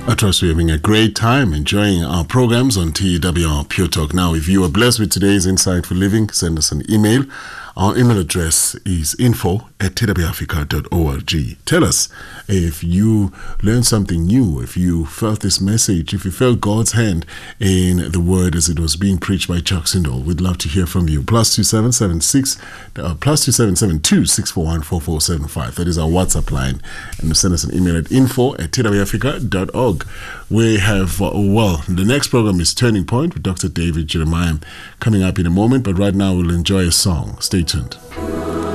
I trust you're having a great time enjoying our programs on TWR Pure Talk. Now, if you are blessed with today's Insight for Living, send us an email. Our email address is info@twrafrica.org. Tell us if you learned something new, if you felt this message, if you felt God's hand in the word as it was being preached by Chuck Swindoll. We'd love to hear from you. +2772 641 4475. That is our WhatsApp line. And send us an email at info@twrafrica.org. We have, the next program is Turning Point with Dr. David Jeremiah coming up in a moment, but right now we'll enjoy a song. Stay tuned.